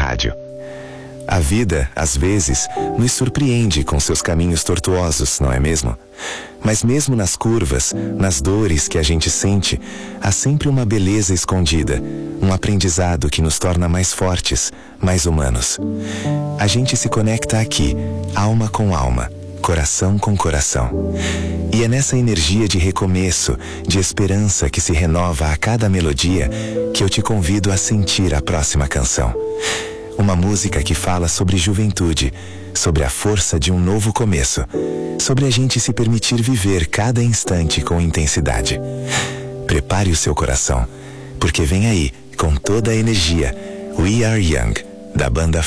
rádio. A vida, às vezes, nos surpreende com seus caminhos tortuosos, não é mesmo? Mas mesmo nas curvas, nas dores que a gente sente, há sempre uma beleza escondida, um aprendizado que nos torna mais fortes, mais humanos. A gente se conecta aqui, alma com alma, coração com coração. E é nessa energia de recomeço, de esperança que se renova a cada melodia, que eu te convido a sentir a próxima canção. Uma música que fala sobre juventude, sobre a força de um novo começo, sobre a gente se permitir viver cada instante com intensidade. Prepare o seu coração, porque vem aí, com toda a energia, We Are Young, da banda